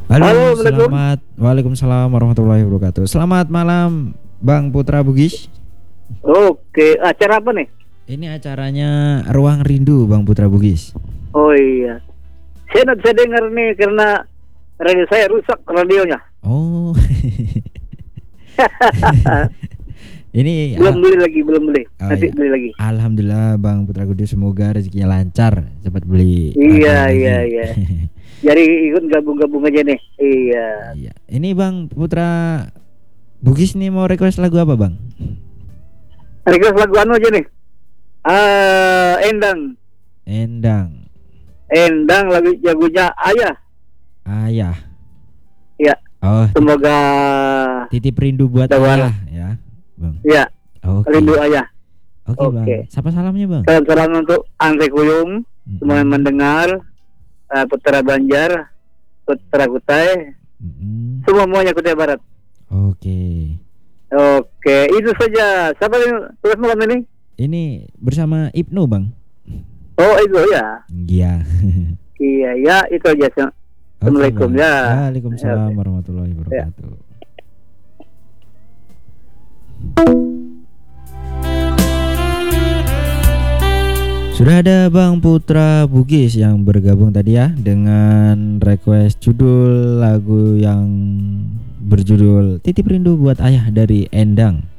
Halo, Halo, Assalamualaikum. Waalaikumsalam warahmatullahi wabarakatuh. Selamat malam, Bang Putra Bugis. Oke, acara apa nih? Ini acaranya Ruang Rindu, Bang Putra Bugis. Oh iya, saya tidak bisa dengar nih karena radio saya rusak radionya. Oh, ini Belum beli. oh Nanti iya. beli lagi. Alhamdulillah, Bang Putra Bugis, semoga rezekinya lancar, cepat beli. Iya, radio iya, lagi. iya. Jadi ikut gabung-gabung aja nih. Iya. Iya. Ini Bang Putra Bugis nih mau request lagu apa, Bang? Request lagu anu aja nih. Endang. Endang, Lagunya Ayah. Ayah. Ya, Oh, semoga titip rindu buat Dawan. ayah ya, Bang. ya Oke. rindu Ayah. Oke, Bang. Oke. Siapa salamnya, Bang? Salam untuk Angke Kuyung, semua yang mendengar, Putra Banjar, Putra Kutai, Mm-mm. semuanya Kutai Barat. Oke. Oke, itu saja. Siapa yang tulis malam ini? Ini bersama Ibnu, Bang. Oh, itu ya. Iya. Iya, ya, itu aja. Assalamualaikum, Oke, Bang. ya. Waalaikumsalam Oke. warahmatullahi wabarakatuh. Sudah ada Bang Putra Bugis yang bergabung tadi ya dengan request judul lagu yang berjudul Titip Rindu Buat Ayah dari Endang.